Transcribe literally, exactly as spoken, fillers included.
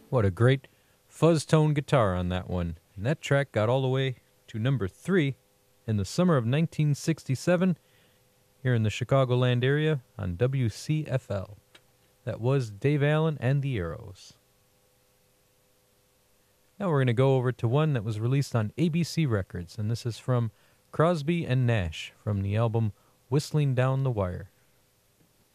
What a great fuzz tone guitar on that one. And that track got all the way to number three in the summer of nineteen sixty-seven here in the Chicagoland area on W C F L. That was Dave Allen and the Arrows. Now we're going to go over to one that was released on A B C Records, and this is from Crosby and Nash from the album Whistling Down the Wire.